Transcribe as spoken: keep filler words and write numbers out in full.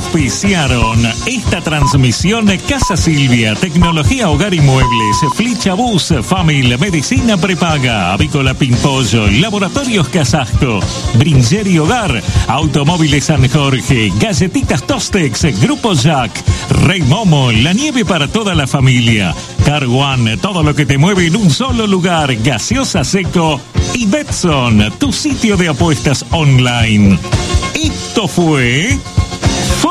auspiciaron esta transmisión Casa Silvia, Tecnología, Hogar y Muebles, Flichabús, Famil, Medicina Prepaga, Avícola Pimpollo, Laboratorios Casasco, Bringeri Hogar, Automóviles San Jorge, Galletitas Tostex, Grupo Jack, Rey Momo, la nieve para toda la familia, Car One, todo lo que te mueve en un solo lugar, Gaseosa Seco y Betson, tu sitio de apuestas online. Esto fue